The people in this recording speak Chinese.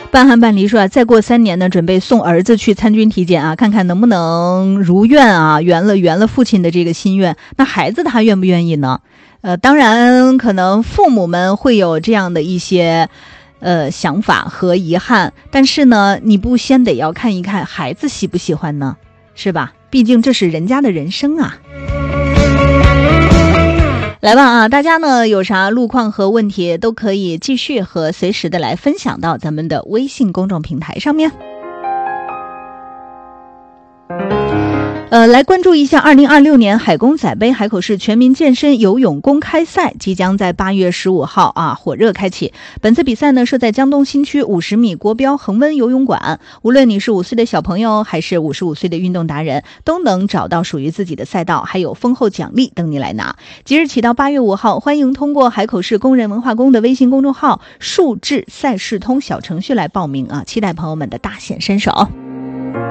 半汉半离说再过3年呢，准备送儿子去参军体检啊，看看能不能如愿啊，圆了父亲的这个心愿。那孩子他愿不愿意呢？当然可能父母们会有这样的一些想法和遗憾，但是呢，你不先得要看一看孩子喜不喜欢呢，是吧？毕竟这是人家的人生啊。来吧啊，大家呢有啥路况和问题都可以继续和随时的来分享到咱们的微信公众平台上面。来关注一下2026年海工仔杯海口市全民健身游泳公开赛即将在8月15号火热开启。本次比赛呢设在江东新区50米国标恒温游泳馆，无论你是5岁的小朋友还是55岁的运动达人，都能找到属于自己的赛道，还有丰厚奖励等你来拿。即日起到8月5号，欢迎通过海口市工人文化宫的微信公众号数字赛事通小程序来报名啊，期待朋友们的大显身手。